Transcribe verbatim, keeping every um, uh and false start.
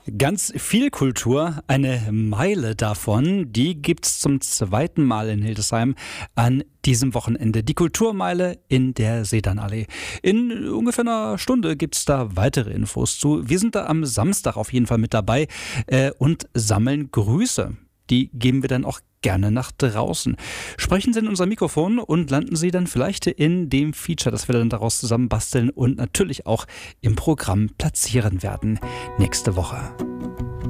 Ganz viel Kultur, eine Meile davon, die gibt's zum zweiten Mal in Hildesheim an diesem Wochenende. Die Kulturmeile in der Sedanallee. In ungefähr einer Stunde gibt's da weitere Infos zu. Wir sind da am Samstag auf jeden Fall mit dabei äh, und sammeln Grüße. Die geben wir dann auch gerne nach draußen. Sprechen Sie in unser Mikrofon und landen Sie dann vielleicht in dem Feature, das wir dann daraus zusammen basteln und natürlich auch im Programm platzieren werden nächste Woche.